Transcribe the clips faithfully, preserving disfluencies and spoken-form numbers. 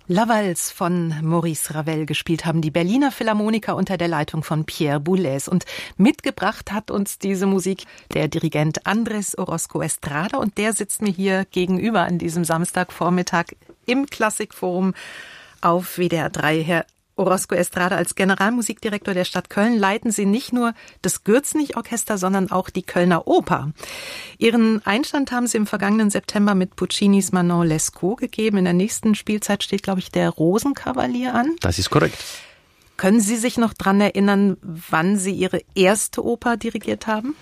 La Valse von Maurice Ravel gespielt haben die Berliner Philharmoniker unter der Leitung von Pierre Boulez. Und mitgebracht hat uns diese Musik der Dirigent Andrés Orozco Estrada. Und der sitzt mir hier gegenüber an diesem Samstagvormittag im Klassikforum auf W D R drei. Herr Orozco Estrada, als Generalmusikdirektor der Stadt Köln leiten Sie nicht nur das Gürzenich-Orchester, sondern auch die Kölner Oper. Ihren Einstand haben Sie im vergangenen September mit Puccinis Manon Lescaut gegeben. In der nächsten Spielzeit steht, glaube ich, der Rosenkavalier an. Das ist korrekt. Können Sie sich noch daran erinnern, wann Sie Ihre erste Oper dirigiert haben?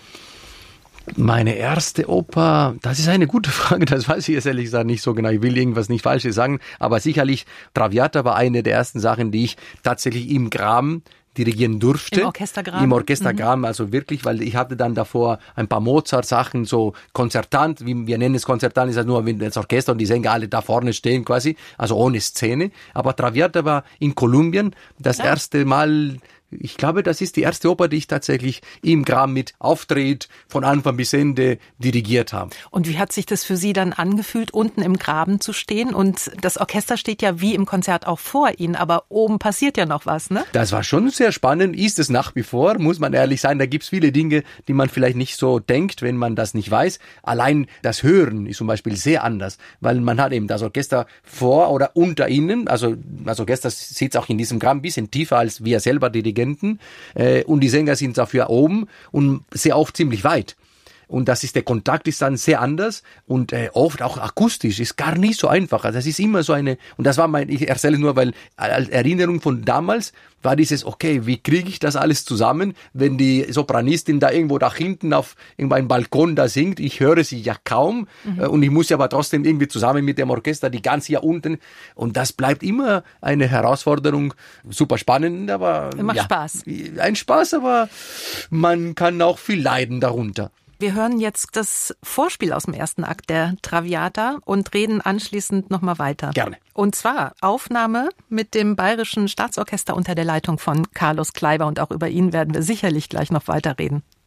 Meine erste Oper, das ist eine gute Frage, das weiß ich jetzt ehrlich gesagt nicht so genau. Ich will irgendwas nicht Falsches sagen, aber sicherlich Traviata war eine der ersten Sachen, die ich tatsächlich im Graben dirigieren durfte. Im Orchestergraben? Im Orchestergraben, mhm. Also wirklich, weil ich hatte dann davor ein paar Mozart-Sachen, so Konzertant, wie wir nennen es Konzertant, ist halt nur, wenn das Orchester und die Sänger alle da vorne stehen quasi, also ohne Szene. Aber Traviata war in Kolumbien das ja. erste Mal. Ich glaube, das ist die erste Oper, die ich tatsächlich im Graben mit Auftritt von Anfang bis Ende dirigiert habe. Und wie hat sich das für Sie dann angefühlt, unten im Graben zu stehen? Und das Orchester steht ja wie im Konzert auch vor Ihnen, aber oben passiert ja noch was, ne? Das war schon sehr spannend, ist es nach wie vor, muss man ehrlich sein. Da gibt's viele Dinge, die man vielleicht nicht so denkt, wenn man das nicht weiß. Allein das Hören ist zum Beispiel sehr anders, weil man hat eben das Orchester vor oder unter Ihnen. Also das Orchester sitzt auch in diesem Graben ein bisschen tiefer als wir selber dirigieren. Und die Sänger sind dafür oben und sehr oft ziemlich weit. Und das ist, der Kontakt ist dann sehr anders und äh, oft auch akustisch, ist gar nicht so einfach. Also das ist immer so eine, und das war mein, ich erzähle nur, weil als Erinnerung von damals war dieses, okay, wie kriege ich das alles zusammen, wenn die Sopranistin da irgendwo da hinten auf irgendeinem Balkon da singt, ich höre sie ja kaum, mhm. äh, und ich muss ja aber trotzdem irgendwie zusammen mit dem Orchester, die ganz hier unten, und das bleibt immer eine Herausforderung, super spannend, aber macht ja, Spaß. Ein Spaß, aber man kann auch viel leiden darunter. Wir hören jetzt das Vorspiel aus dem ersten Akt der Traviata und reden anschließend nochmal weiter. Gerne. Und zwar Aufnahme mit dem Bayerischen Staatsorchester unter der Leitung von Carlos Kleiber, und auch über ihn werden wir sicherlich gleich noch weiter reden.